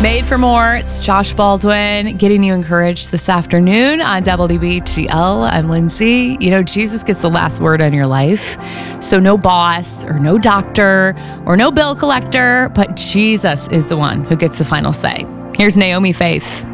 Made for More. It's Josh Baldwin getting you encouraged this afternoon on WBGL. I'm Lindsay. You know, Jesus gets the last word on your life. So no boss or no doctor or no bill collector, but Jesus is the one who gets the final say. Here's Naomi Faith.